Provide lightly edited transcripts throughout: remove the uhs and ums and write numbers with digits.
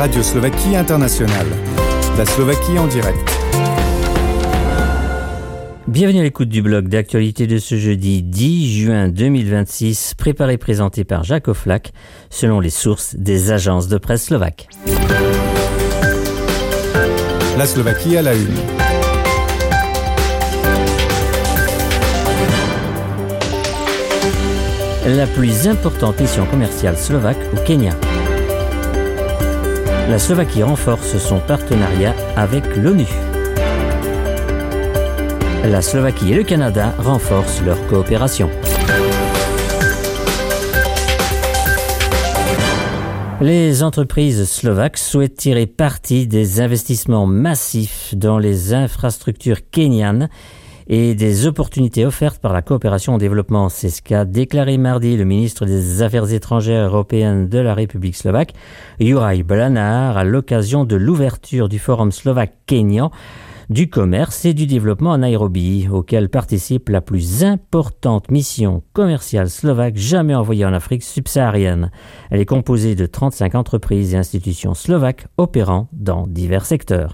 Radio Slovaquie Internationale. La Slovaquie en direct. Bienvenue à l'écoute du blog d'actualité de ce jeudi 10 juin 2026, préparé et présenté par Jacques Oflac, selon les sources des agences de presse slovaques. La Slovaquie à la une. La plus importante mission commerciale slovaque au Kenya. La Slovaquie renforce son partenariat avec l'ONU. La Slovaquie et le Canada renforcent leur coopération. Les entreprises slovaques souhaitent tirer parti des investissements massifs dans les infrastructures kenyanes et des opportunités offertes par la coopération au développement. C'est ce qu'a déclaré mardi le ministre des Affaires étrangères européennes de la République slovaque, Juraj Blanár, à l'occasion de l'ouverture du Forum slovaque-kényan du commerce et du développement à Nairobi, auquel participe la plus importante mission commerciale slovaque jamais envoyée en Afrique subsaharienne. Elle est composée de 35 entreprises et institutions slovaques opérant dans divers secteurs.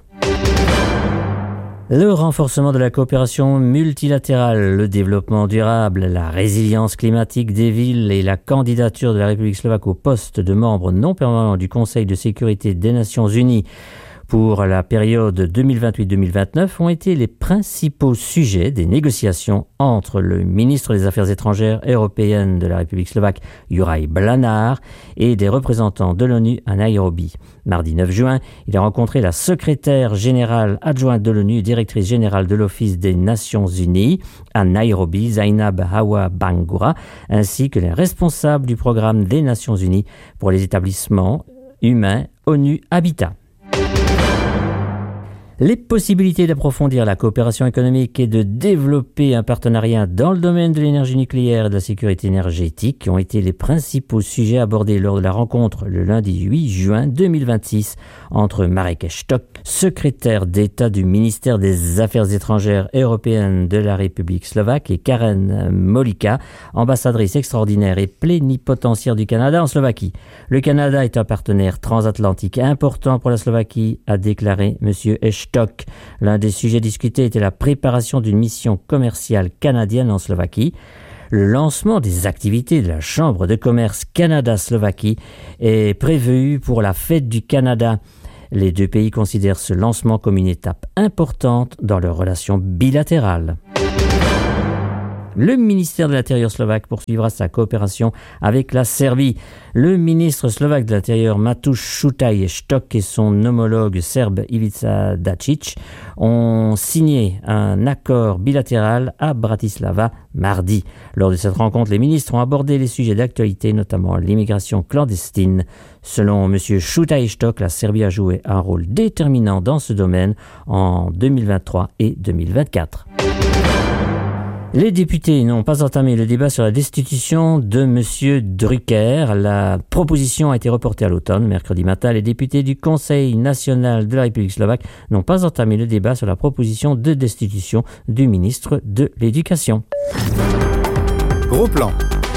Le renforcement de la coopération multilatérale, le développement durable, la résilience climatique des villes et la candidature de la République slovaque au poste de membre non permanent du Conseil de sécurité des Nations Unies pour la période 2028-2029 ont été les principaux sujets des négociations entre le ministre des Affaires étrangères européennes de la République slovaque, Juraj Blanár, et des représentants de l'ONU à Nairobi. Mardi 9 juin, il a rencontré la secrétaire générale adjointe de l'ONU, directrice générale de l'Office des Nations Unies à Nairobi, Zainab Hawa Bangura, ainsi que les responsables du programme des Nations Unies pour les établissements humains ONU Habitat. Les possibilités d'approfondir la coopération économique et de développer un partenariat dans le domaine de l'énergie nucléaire et de la sécurité énergétique ont été les principaux sujets abordés lors de la rencontre le lundi 8 juin 2026 entre Marek Eštok, secrétaire d'État du ministère des Affaires étrangères européennes de la République slovaque, et Karen Molika, ambassadrice extraordinaire et plénipotentiaire du Canada en Slovaquie. Le Canada est un partenaire transatlantique important pour la Slovaquie, a déclaré M. Eštok. L'un des sujets discutés était la préparation d'une mission commerciale canadienne en Slovaquie. Le lancement des activités de la Chambre de commerce Canada-Slovaquie est prévu pour la Fête du Canada. Les deux pays considèrent ce lancement comme une étape importante dans leurs relations bilatérales. Le ministère de l'Intérieur slovaque poursuivra sa coopération avec la Serbie. Le ministre slovaque de l'Intérieur Matouš Šutaj Eštok et son homologue serbe Ivica Dačić ont signé un accord bilatéral à Bratislava mardi. Lors de cette rencontre, les ministres ont abordé les sujets d'actualité, notamment l'immigration clandestine. Selon M. Šutaj Eštok, la Serbie a joué un rôle déterminant dans ce domaine en 2023 et 2024. Les députés n'ont pas entamé le débat sur la destitution de M. Drucker. La proposition a été reportée à l'automne. Mercredi matin, les députés du Conseil national de la République slovaque n'ont pas entamé le débat sur la proposition de destitution du ministre de l'Éducation. Gros plan.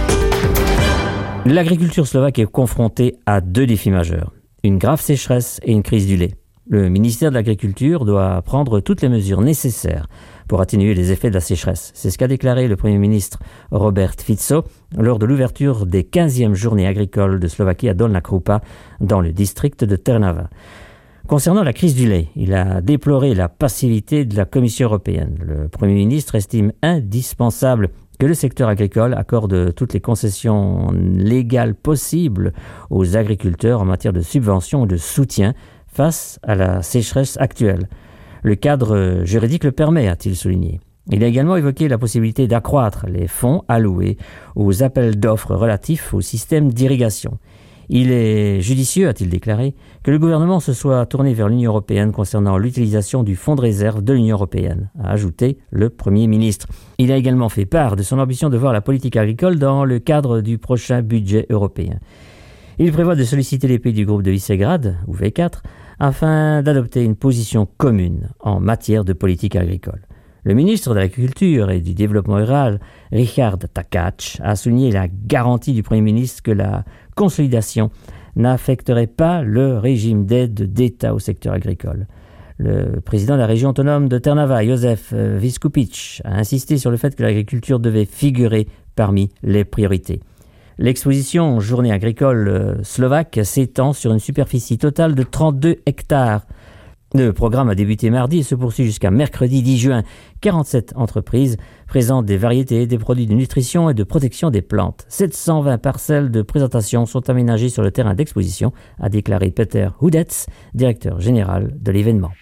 L'agriculture slovaque est confrontée à deux défis majeurs, une grave sécheresse et une crise du lait. Le ministère de l'Agriculture doit prendre toutes les mesures nécessaires pour atténuer les effets de la sécheresse. C'est ce qu'a déclaré le Premier ministre Robert Fico lors de l'ouverture des 15e journées agricoles de Slovaquie à Dolná Krupa, dans le district de Trnava. Concernant la crise du lait, il a déploré la passivité de la Commission européenne. Le Premier ministre estime indispensable que le secteur agricole accorde toutes les concessions légales possibles aux agriculteurs en matière de subventions ou de soutien face à la sécheresse actuelle. Le cadre juridique le permet, a-t-il souligné. Il a également évoqué la possibilité d'accroître les fonds alloués aux appels d'offres relatifs au système d'irrigation. Il est judicieux, a-t-il déclaré, que le gouvernement se soit tourné vers l'Union européenne concernant l'utilisation du fonds de réserve de l'Union européenne, a ajouté le Premier ministre. Il a également fait part de son ambition de voir la politique agricole dans le cadre du prochain budget européen. Il prévoit de solliciter les pays du groupe de Visegrad, ou V4, afin d'adopter une position commune en matière de politique agricole. Le ministre de l'Agriculture et du Développement rural, Richard Takács, a souligné la garantie du Premier ministre que la consolidation n'affecterait pas le régime d'aide d'État au secteur agricole. Le président de la région autonome de Trnava, Josef Viskupić, a insisté sur le fait que l'agriculture devait figurer parmi les priorités. L'exposition Journée agricole slovaque s'étend sur une superficie totale de 32 hectares. Le programme a débuté mardi et se poursuit jusqu'à mercredi 10 juin. 47 entreprises présentent des variétés, des produits de nutrition et de protection des plantes. 720 parcelles de présentation sont aménagées sur le terrain d'exposition, a déclaré Peter Hudetz, directeur général de l'événement.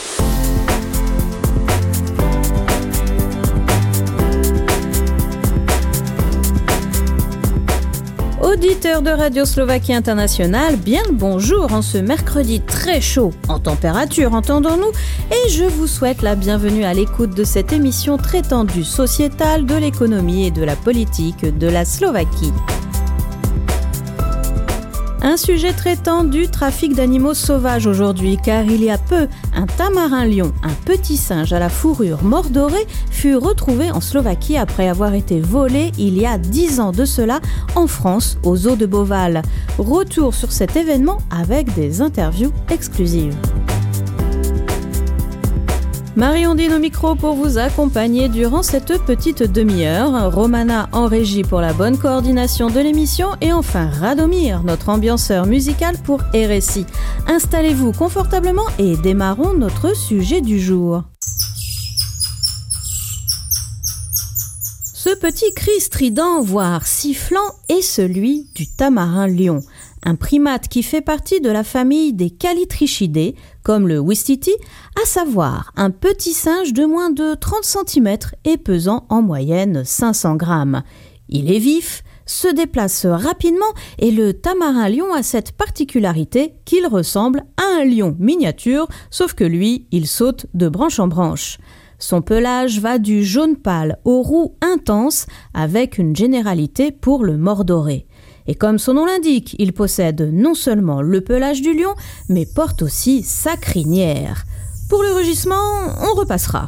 Auditeurs de Radio Slovaquie Internationale, bien le bonjour en ce mercredi très chaud, en température entendons-nous, et je vous souhaite la bienvenue à l'écoute de cette émission traitant du sociétal, de l'économie et de la politique de la Slovaquie. Un sujet traitant du trafic d'animaux sauvages aujourd'hui, car il y a peu, un tamarin lion, un petit singe à la fourrure mordorée, fut retrouvé en Slovaquie après avoir été volé il y a 10 ans de cela en France, au zoo de Beauval. Retour sur cet événement avec des interviews exclusives. Marie-Ondine au micro pour vous accompagner durant cette petite demi-heure, Romana en régie pour la bonne coordination de l'émission et enfin Radomir, notre ambianceur musical pour RSI. Installez-vous confortablement et démarrons notre sujet du jour. Ce petit cri strident, voire sifflant, est celui du tamarin lion. Un primate qui fait partie de la famille des Calitrichidae, comme le ouistiti, à savoir un petit singe de moins de 30 cm et pesant en moyenne 500 grammes. Il est vif, se déplace rapidement et le tamarin lion a cette particularité qu'il ressemble à un lion miniature, sauf que lui, il saute de branche en branche. Son pelage va du jaune pâle au roux intense avec une généralité pour le mordoré. Et comme son nom l'indique, il possède non seulement le pelage du lion, mais porte aussi sa crinière. Pour le rugissement, on repassera.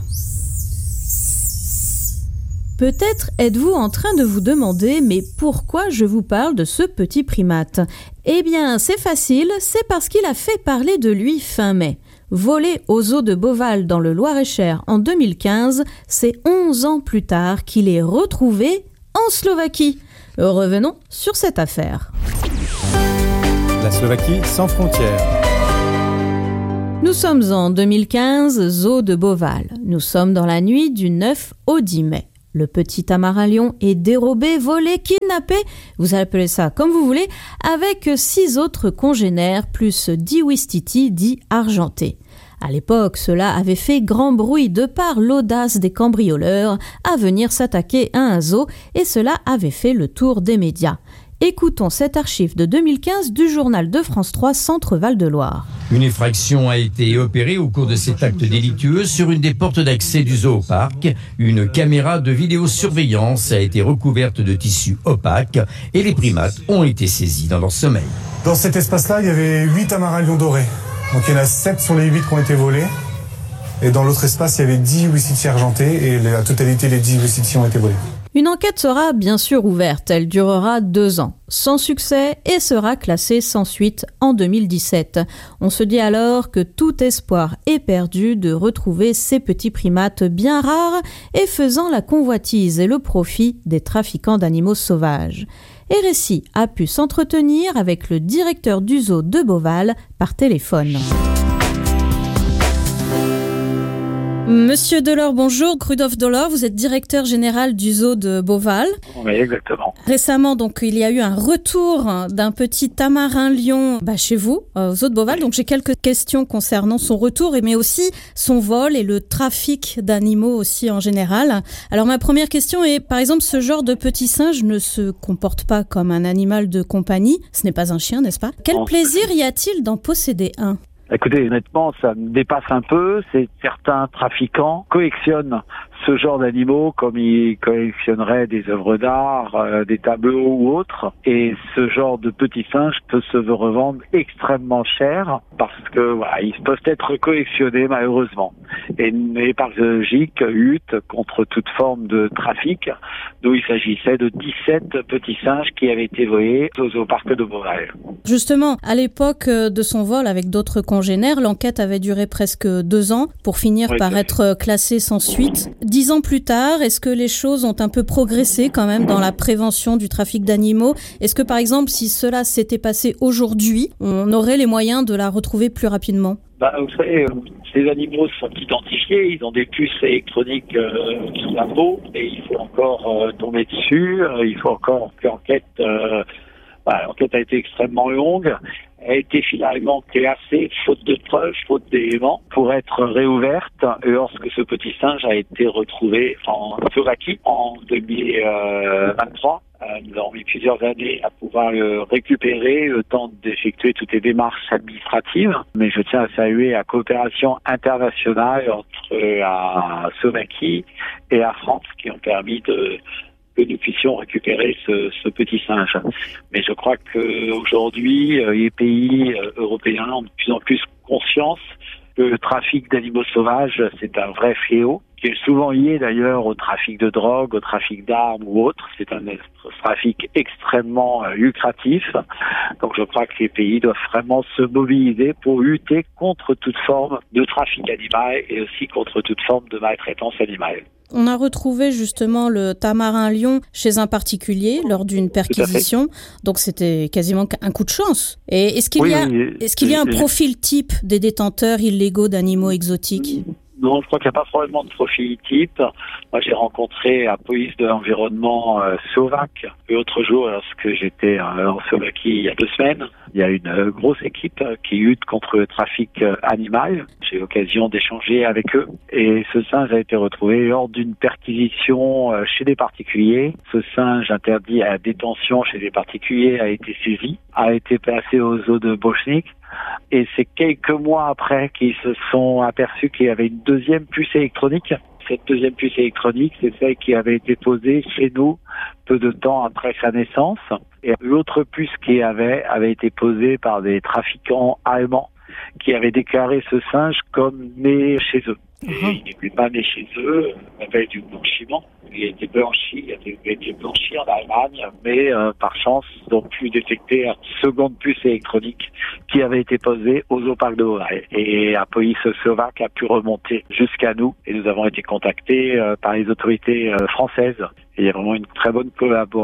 Peut-être êtes-vous en train de vous demander, mais pourquoi je vous parle de ce petit primate ? Eh bien, c'est facile, c'est parce qu'il a fait parler de lui fin mai. Volé au zoo de Beauval dans le Loir-et-Cher en 2015, c'est 11 ans plus tard qu'il est retrouvé en Slovaquie. Revenons sur cette affaire. La Slovaquie sans frontières. Nous sommes en 2015, zoo de Beauval. Nous sommes dans la nuit du 9 au 10 mai. Le petit tamarin lion est dérobé, volé, kidnappé, vous appelez ça comme vous voulez, avec 6 autres congénères plus 10 ouistiti dits argentés. À l'époque, cela avait fait grand bruit de par l'audace des cambrioleurs à venir s'attaquer à un zoo et cela avait fait le tour des médias. Écoutons cette archive de 2015 du journal de France 3 Centre Val-de-Loire. Une effraction a été opérée au cours de cet acte délictueux sur une des portes d'accès du zoo au parc. Une caméra de vidéosurveillance a été recouverte de tissu opaque et les primates ont été saisis dans leur sommeil. Dans cet espace-là, il y avait 8 tamarins lions dorés. Donc il y en a 7 sur les 8 qui ont été volés. Et dans l'autre espace, il y avait 10 ouistiti argentés et la totalité des 10 ouistiti ont été volés. Une enquête sera bien sûr ouverte, elle durera 2 ans, sans succès et sera classée sans suite en 2017. On se dit alors que tout espoir est perdu de retrouver ces petits primates bien rares et faisant la convoitise et le profit des trafiquants d'animaux sauvages. RSI a pu s'entretenir avec le directeur du zoo de Beauval par téléphone. Monsieur Delors, bonjour. Rudolf Delors, vous êtes directeur général du zoo de Beauval. Oui, exactement. Récemment, donc, il y a eu un retour d'un petit tamarin lion chez vous, au zoo de Beauval. Donc, j'ai quelques questions concernant son retour, mais aussi son vol et le trafic d'animaux aussi en général. Alors, ma première question est, par exemple, ce genre de petit singe ne se comporte pas comme un animal de compagnie. Ce n'est pas un chien, n'est-ce pas ? Quel plaisir y a-t-il d'en posséder un ? Écoutez, honnêtement, ça me dépasse un peu. Certains trafiquants collectionnent ce genre d'animaux comme ils collectionneraient des œuvres d'art, des tableaux ou autres. Et ce genre de petits singes peut se revendre extrêmement cher parce que voilà, ils peuvent être collectionnés malheureusement. Et les parcs zoologiques luttent contre toute forme de trafic, d'où il s'agissait de 17 petits singes qui avaient été volés au zooparc de Beauval. Justement, à l'époque de son vol avec d'autres congénères, l'enquête avait duré presque 2 ans pour finir par être classée sans suite. 10 ans plus tard, est-ce que les choses ont un peu progressé quand même dans la prévention du trafic d'animaux ? Est-ce que par exemple, si cela s'était passé aujourd'hui, on aurait les moyens de la retrouver plus rapidement ? Vous savez, ces animaux sont identifiés, ils ont des puces électroniques sur la peau et il faut encore tomber dessus, il faut encore que l'enquête... l'enquête a été extrêmement longue, a été finalement classée, faute de preuves, faute d'éléments, pour être réouverte lorsque ce petit singe a été retrouvé en Slovaquie en 2023. Nous avons mis plusieurs années à pouvoir le récupérer, le temps d'effectuer toutes les démarches administratives. Mais je tiens à saluer la coopération internationale entre la Slovaquie et la France qui ont permis que nous puissions récupérer ce petit singe. Mais je crois qu'aujourd'hui, les pays européens ont de plus en plus conscience que le trafic d'animaux sauvages, c'est un vrai fléau, qui est souvent lié d'ailleurs au trafic de drogue, au trafic d'armes ou autre. C'est un trafic extrêmement lucratif. Donc je crois que les pays doivent vraiment se mobiliser pour lutter contre toute forme de trafic animal et aussi contre toute forme de maltraitance animale. On a retrouvé justement le tamarin lion chez un particulier lors d'une perquisition. Donc c'était quasiment un coup de chance. Et est-ce qu'il y a un profil type des détenteurs illégaux d'animaux exotiques ? Non, je crois qu'il n'y a pas probablement de profil type. Moi, j'ai rencontré la police de l'environnement slovaque l'autre jour lorsque j'étais en Slovaquie il y a 2 semaines. Il y a une grosse équipe qui lutte contre le trafic animal. J'ai eu l'occasion d'échanger avec eux. Et ce singe a été retrouvé lors d'une perquisition chez des particuliers. Ce singe interdit à la détention chez des particuliers a été saisi, a été placé au zoo de Bochnik. Et c'est quelques mois après qu'ils se sont aperçus qu'il y avait une deuxième puce électronique. Cette deuxième puce électronique, c'est celle qui avait été posée chez nous peu de temps après sa naissance. Et l'autre puce qui avait été posée par des trafiquants allemands qui avaient déclaré ce singe comme né chez eux. Et il n'est plus pas né chez eux, on appelle du blanchiment. Il a été blanchi en Allemagne, mais par chance, ils ont pu détecter une seconde puce électronique qui avait été posée au zooparc de Beauval. Et la police slovaque a pu remonter jusqu'à nous et nous avons été contactés par les autorités françaises. Et il y a vraiment une très bonne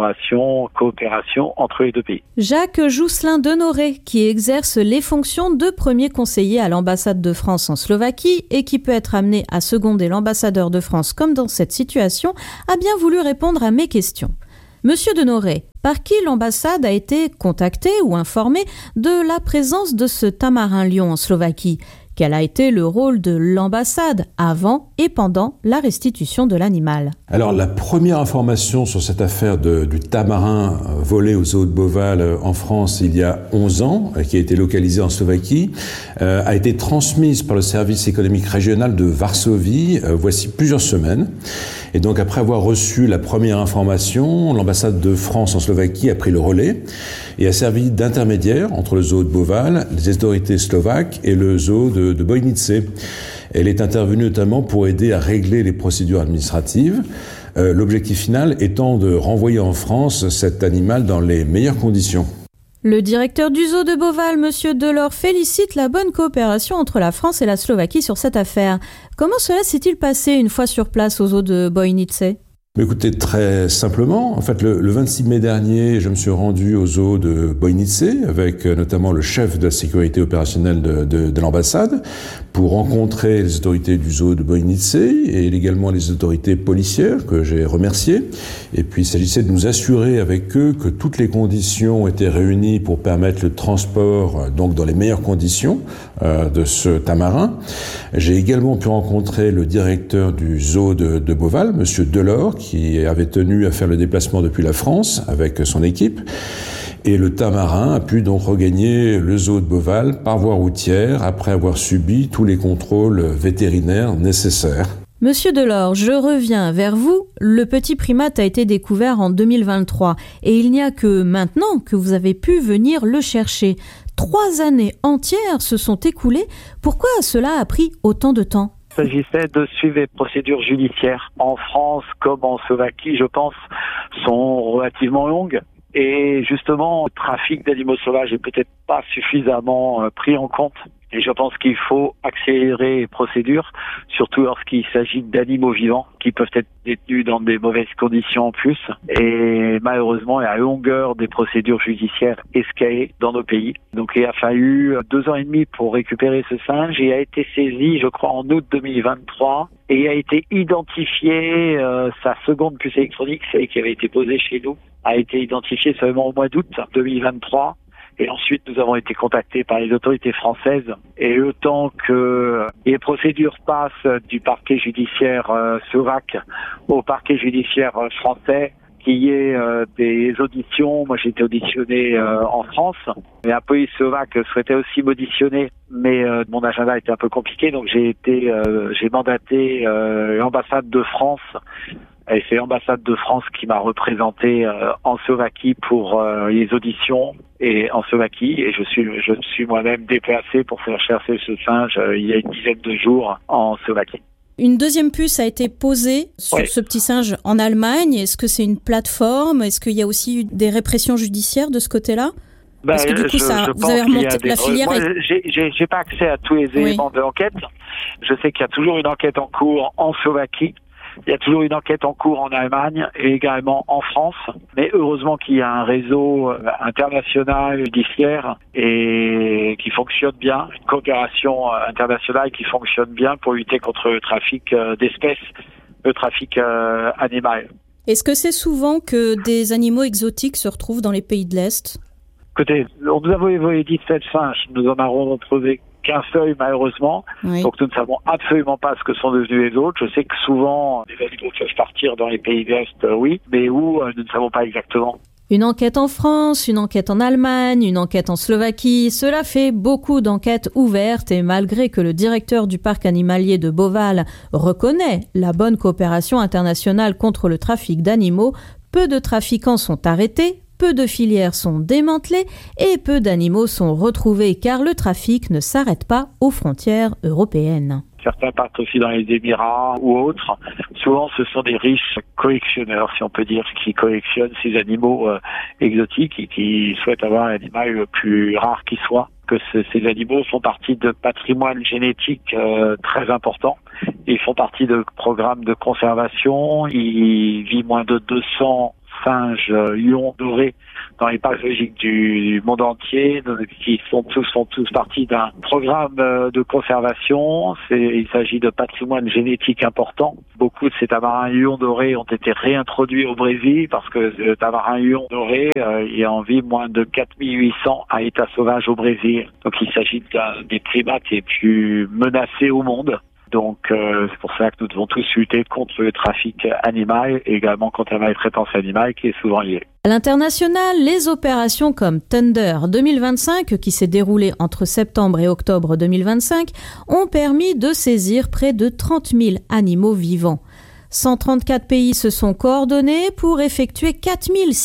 coopération entre les deux pays. Jacques Jousselin Denoré, qui exerce les fonctions de premier conseiller à l'ambassade de France en Slovaquie et qui peut être amené à seconder l'ambassadeur de France comme dans cette situation, a bien voulu répondre à mes questions. Monsieur Denoré, par qui l'ambassade a été contactée ou informée de la présence de ce tamarin lion en Slovaquie ? Quel a été le rôle de l'ambassade avant et pendant la restitution de l'animal ? Alors, la première information sur cette affaire du tamarin volé au zoo de Beauval en France il y a 11 ans, qui a été localisé en Slovaquie, a été transmise par le service économique régional de Varsovie voici plusieurs semaines. Et donc, après avoir reçu la première information, l'ambassade de France en Slovaquie a pris le relais et a servi d'intermédiaire entre le zoo de Beauval, les autorités slovaques et le zoo de Bojnice. Elle est intervenue notamment pour aider à régler les procédures administratives, l'objectif final étant de renvoyer en France cet animal dans les meilleures conditions. Le directeur du zoo de Beauval, Monsieur Delors, félicite la bonne coopération entre la France et la Slovaquie sur cette affaire. Comment cela s'est-il passé une fois sur place au zoo de Bojnice ? Écoutez, très simplement, en fait, le 26 mai dernier, je me suis rendu au zoo de Bojnice avec notamment le chef de la sécurité opérationnelle de l'ambassade pour rencontrer les autorités du zoo de Bojnice et également les autorités policières que j'ai remerciées. Et puis, il s'agissait de nous assurer avec eux que toutes les conditions étaient réunies pour permettre le transport, donc dans les meilleures conditions, de ce tamarin. J'ai également pu rencontrer le directeur du zoo de Beauval, Monsieur Delors, qui avait tenu à faire le déplacement depuis la France avec son équipe. Et le tamarin a pu donc regagner le zoo de Beauval par voie routière après avoir subi tous les contrôles vétérinaires nécessaires. Monsieur Delors, je reviens vers vous. Le petit primate a été découvert en 2023 et il n'y a que maintenant que vous avez pu venir le chercher. 3 années entières se sont écoulées. Pourquoi cela a pris autant de temps ? Il s'agissait de suivre les procédures judiciaires. En France comme en Slovaquie, je pense, sont relativement longues. Et justement, le trafic d'animaux sauvages est peut-être pas suffisamment pris en compte. Et je pense qu'il faut accélérer les procédures, surtout lorsqu'il s'agit d'animaux vivants qui peuvent être détenus dans des mauvaises conditions en plus. Et malheureusement, la longueur des procédures judiciaires escalée dans nos pays. Donc il a fallu 2 ans et demi pour récupérer ce singe. Il a été saisi, je crois, en août 2023. Et il a été identifié, sa seconde puce électronique, celle qui avait été posée chez nous, a été identifiée seulement au mois d'août 2023. Et ensuite, nous avons été contactés par les autorités françaises. Et le temps que les procédures passent du parquet judiciaire slovaque au parquet judiciaire français, qu'il y ait des auditions. Moi, j'ai été auditionné en France. Mais la police slovaque souhaitait aussi m'auditionner. Mais mon agenda était un peu compliqué. Donc, j'ai mandaté l'ambassade de France. Et c'est l'ambassade de France qui m'a représenté en Slovaquie pour les auditions et en Slovaquie. Et je suis moi-même déplacé pour faire chercher ce singe il y a une dizaine de jours en Slovaquie. Une deuxième puce a été posée sur ce petit singe en Allemagne. Est-ce que c'est une plateforme ? Est-ce qu'il y a aussi eu des répressions judiciaires de ce côté-là ? Parce que du coup, vous avez remonté la filière. Moi, j'ai pas accès à tous les éléments de l'enquête. Je sais qu'il y a toujours une enquête en cours en Slovaquie. Il y a toujours une enquête en cours en Allemagne et également en France. Mais heureusement qu'il y a un réseau international judiciaire et qui fonctionne bien, une coopération internationale qui fonctionne bien pour lutter contre le trafic d'espèces, le trafic animal. Est-ce que c'est souvent que des animaux exotiques se retrouvent dans les pays de l'Est ? Écoutez, on nous a volé 17 singes, nous en avons retrouvé qu'un seul malheureusement, donc nous ne savons absolument pas ce que sont devenus les autres. Je sais que souvent les animaux peuvent partir dans les pays de l'Est, oui, mais où, nous ne savons pas exactement. Une enquête en France, une enquête en Allemagne, une enquête en Slovaquie, cela fait beaucoup d'enquêtes ouvertes et malgré que le directeur du parc animalier de Beauval reconnaît la bonne coopération internationale contre le trafic d'animaux, peu de trafiquants sont arrêtés, peu de filières sont démantelées et peu d'animaux sont retrouvés car le trafic ne s'arrête pas aux frontières européennes. Certains partent aussi dans les Émirats ou autres. Souvent, ce sont des riches collectionneurs, si on peut dire, qui collectionnent ces animaux exotiques et qui souhaitent avoir l'animal le plus rare qui soit. Que ces animaux font partie de patrimoine génétique très important. Ils font partie de programmes de conservation. Il vit moins de 200 singes lions dorés dans les parcs zoologiques du monde entier, qui font tous partie d'un programme de conservation. Il s'agit de patrimoine génétique important. Beaucoup de ces tamarins lions dorés ont été réintroduits au Brésil parce que le tamarin lion doré est en vie moins de 4800 à état sauvage au Brésil. Donc il s'agit des primates les plus menacés au monde. Donc c'est pour ça que nous devons tous lutter contre le trafic animal et également contre la maltraitance animale qui est souvent liée. À l'international, les opérations comme Thunder 2025, qui s'est déroulée entre septembre et octobre 2025, ont permis de saisir près de 30 000 animaux vivants. 134 pays se sont coordonnés pour effectuer 4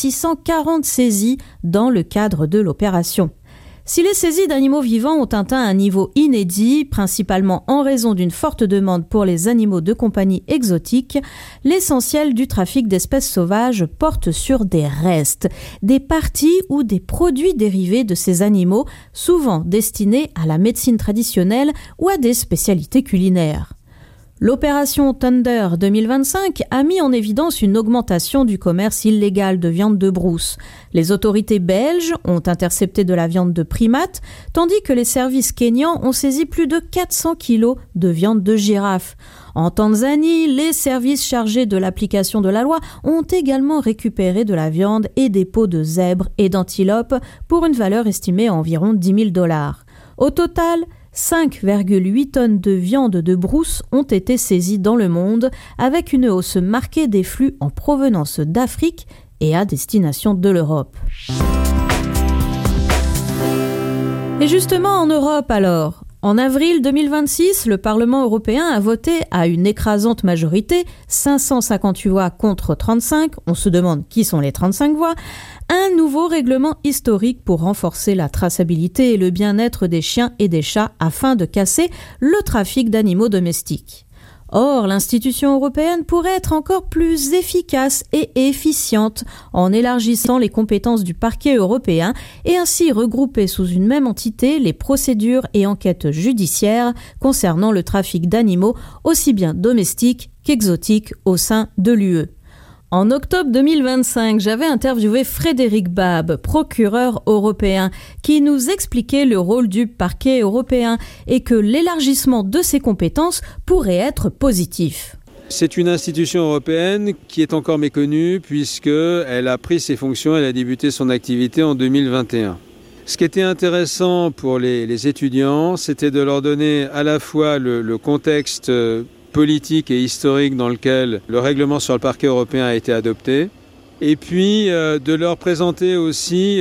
640 saisies dans le cadre de l'opération. Si les saisies d'animaux vivants ont atteint un niveau inédit, principalement en raison d'une forte demande pour les animaux de compagnie exotiques, l'essentiel du trafic d'espèces sauvages porte sur des restes, des parties ou des produits dérivés de ces animaux, souvent destinés à la médecine traditionnelle ou à des spécialités culinaires. L'opération Thunder 2025 a mis en évidence une augmentation du commerce illégal de viande de brousse. Les autorités belges ont intercepté de la viande de primates, tandis que les services kényans ont saisi plus de 400 kilos de viande de girafe. En Tanzanie, les services chargés de l'application de la loi ont également récupéré de la viande et des peaux de zèbres et d'antilopes pour une valeur estimée à environ $10 000. Au total, 5,8 tonnes de viande de brousse ont été saisies dans le monde, avec une hausse marquée des flux en provenance d'Afrique et à destination de l'Europe. Et justement en Europe alors, En avril 2026, le Parlement européen a voté à une écrasante majorité, 558 voix contre 35, on se demande qui sont les 35 voix, un nouveau règlement historique pour renforcer la traçabilité et le bien-être des chiens et des chats afin de casser le trafic d'animaux domestiques. Or, l'institution européenne pourrait être encore plus efficace et efficiente en élargissant les compétences du parquet européen et ainsi regrouper sous une même entité les procédures et enquêtes judiciaires concernant le trafic d'animaux aussi bien domestiques qu'exotiques au sein de l'UE. En octobre 2025, j'avais interviewé Frédéric Babe, procureur européen, qui nous expliquait le rôle du parquet européen et que l'élargissement de ses compétences pourrait être positif. C'est une institution européenne qui est encore méconnue puisqu'elle a pris ses fonctions, elle a débuté son activité en 2021. Ce qui était intéressant pour les étudiants, c'était de leur donner à la fois le contexte politique et historique dans lequel le règlement sur le parquet européen a été adopté, et puis de leur présenter aussi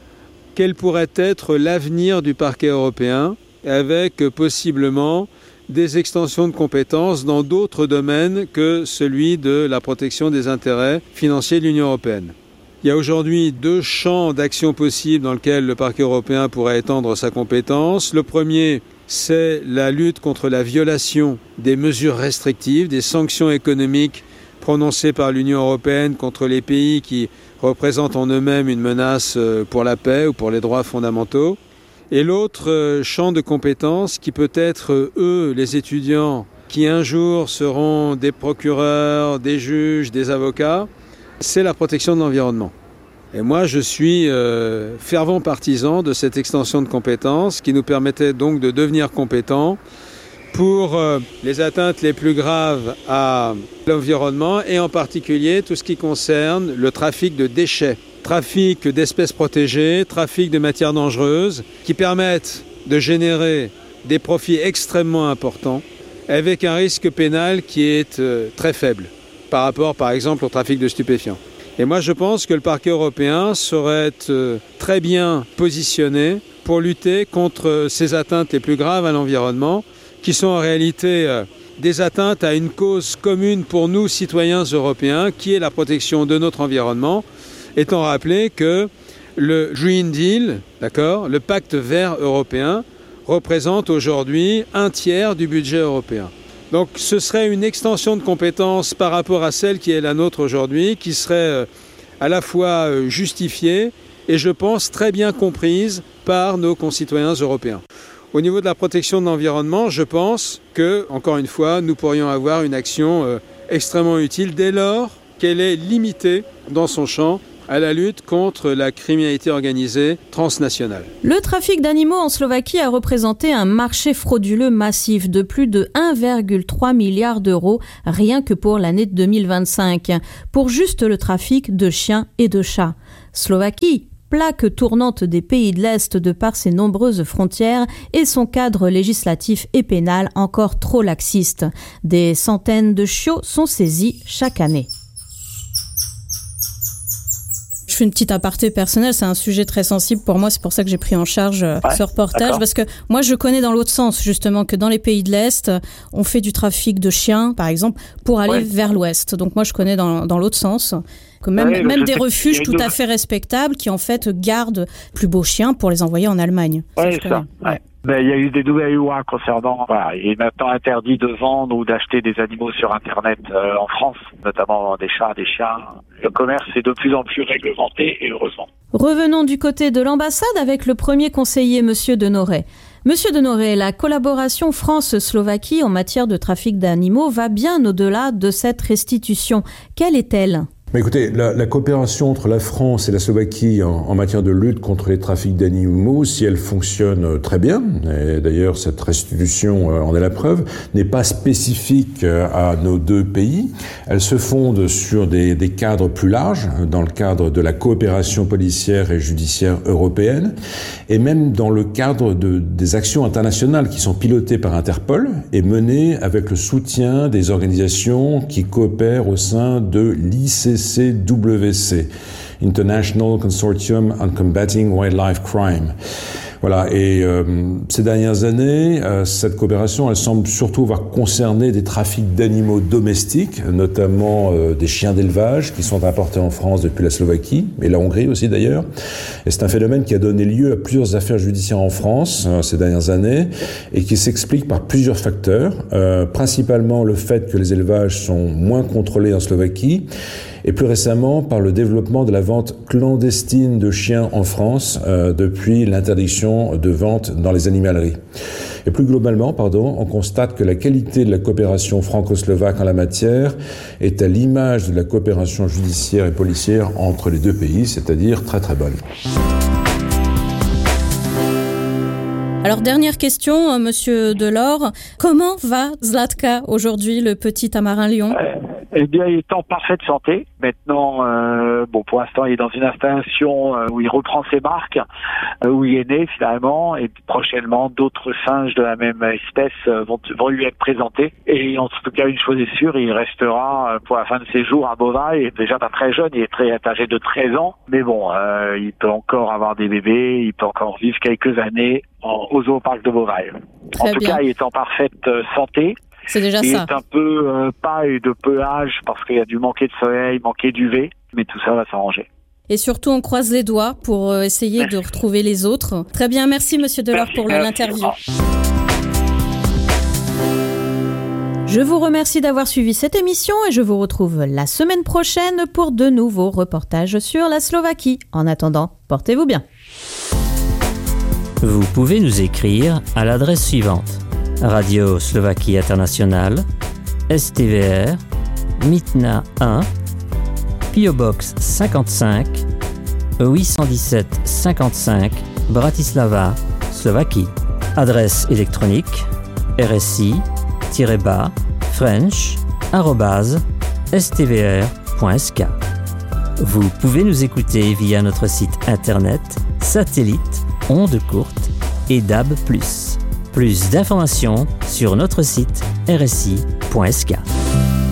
quel pourrait être l'avenir du parquet européen, avec possiblement des extensions de compétences dans d'autres domaines que celui de la protection des intérêts financiers de l'Union européenne. Il y a aujourd'hui 2 champs d'action possibles dans lesquels le parquet européen pourrait étendre sa compétence. Le premier, c'est la lutte contre la violation des mesures restrictives, des sanctions économiques prononcées par l'Union européenne contre les pays qui représentent en eux-mêmes une menace pour la paix ou pour les droits fondamentaux. Et l'autre champ de compétences qui peut être, eux, les étudiants, qui un jour seront des procureurs, des juges, des avocats, c'est la protection de l'environnement. Et moi, je suis fervent partisan de cette extension de compétences qui nous permettait donc de devenir compétents pour les atteintes les plus graves à l'environnement et en particulier tout ce qui concerne le trafic de déchets, trafic d'espèces protégées, trafic de matières dangereuses qui permettent de générer des profits extrêmement importants avec un risque pénal qui est très faible par rapport, par exemple, au trafic de stupéfiants. Et moi, je pense que le parquet européen serait très bien positionné pour lutter contre ces atteintes les plus graves à l'environnement, qui sont en réalité des atteintes à une cause commune pour nous, citoyens européens, qui est la protection de notre environnement, étant rappelé que le Green Deal, d'accord, le pacte vert européen, représente aujourd'hui 1/3 du budget européen. Donc ce serait une extension de compétences par rapport à celle qui est la nôtre aujourd'hui, qui serait à la fois justifiée et je pense très bien comprise par nos concitoyens européens. Au niveau de la protection de l'environnement, je pense que, encore une fois, nous pourrions avoir une action extrêmement utile dès lors qu'elle est limitée dans son champ à la lutte contre la criminalité organisée transnationale. Le trafic d'animaux en Slovaquie a représenté un marché frauduleux massif de plus de 1,3 milliard d'euros rien que pour l'année 2025, pour juste le trafic de chiens et de chats. Slovaquie, plaque tournante des pays de l'Est de par ses nombreuses frontières et son cadre législatif et pénal encore trop laxiste. Des centaines de chiots sont saisis chaque année. Je fais une petite aparté personnelle, c'est un sujet très sensible pour moi, c'est pour ça que j'ai pris en charge ce reportage, d'accord. Parce que moi je connais dans l'autre sens justement que dans les pays de l'Est, on fait du trafic de chiens par exemple pour aller vers l'Ouest, donc moi je connais dans l'autre sens, que même des refuges tout à fait respectables qui en fait gardent plus beaux chiens pour les envoyer en Allemagne. Oui, ça. Ouais. Ben, il y a eu des nouvelles lois concernant, il est maintenant interdit de vendre ou d'acheter des animaux sur Internet en France, notamment des chats, des chiens. Le commerce est de plus en plus réglementé et heureusement. Revenons du côté de l'ambassade avec le premier conseiller, Monsieur Denoret. Monsieur Denoret, la collaboration France-Slovaquie en matière de trafic d'animaux va bien au-delà de cette restitution. Quelle est-elle ? Mais écoutez, la coopération entre la France et la Slovaquie en matière de lutte contre les trafics d'animaux, si elle fonctionne très bien, et d'ailleurs cette restitution en est la preuve, n'est pas spécifique à nos deux pays. Elle se fonde sur des cadres plus larges, dans le cadre de la coopération policière et judiciaire européenne, et même dans le cadre des actions internationales qui sont pilotées par Interpol et menées avec le soutien des organisations qui coopèrent au sein de l'ICCWC, International Consortium on Combating Wildlife Crime. Voilà, et ces dernières années, cette coopération, elle semble surtout avoir concerné des trafics d'animaux domestiques, notamment des chiens d'élevage qui sont importés en France depuis la Slovaquie, et la Hongrie aussi d'ailleurs. Et c'est un phénomène qui a donné lieu à plusieurs affaires judiciaires en France ces dernières années, et qui s'explique par plusieurs facteurs, principalement le fait que les élevages sont moins contrôlés en Slovaquie, et plus récemment par le développement de la vente clandestine de chiens en France depuis l'interdiction de vente dans les animaleries. Et plus globalement, on constate que la qualité de la coopération franco-slovaque en la matière est à l'image de la coopération judiciaire et policière entre les deux pays, c'est-à-dire très très bonne. Alors, dernière question, Monsieur Delors. Comment va Zlatka aujourd'hui, le petit tamarin lion ? Eh bien, il est en parfaite santé. Maintenant, pour l'instant, il est dans une installation où il reprend ses marques, où il est né finalement, et prochainement, d'autres singes de la même espèce vont lui être présentés. Et en tout cas, une chose est sûre, il restera pour la fin de ses jours à Beauvais. Il est déjà pas très jeune, il est très âgé de 13 ans. Mais bon, il peut encore avoir des bébés, il peut encore vivre quelques années au zooparc de Beauvais. En tout cas, il est en parfaite santé. C'est déjà ça. Il est un peu paille de pelage parce qu'il y a dû manquer de soleil, manquer d'UV, mais tout ça va s'arranger. Et surtout, on croise les doigts pour essayer de retrouver les autres. Très bien, merci Monsieur Delors pour l'interview. Je vous remercie d'avoir suivi cette émission et je vous retrouve la semaine prochaine pour de nouveaux reportages sur la Slovaquie. En attendant, portez-vous bien. Vous pouvez nous écrire à l'adresse suivante: Radio Slovaquie Internationale, STVR, Mitna 1, PO Box 55, 817 55, Bratislava, Slovaquie. Adresse électronique rsi-french@stvr.sk. Vous pouvez nous écouter via notre site internet, satellite, ondes courtes et DAB+. Plus d'informations sur notre site rsi.sk.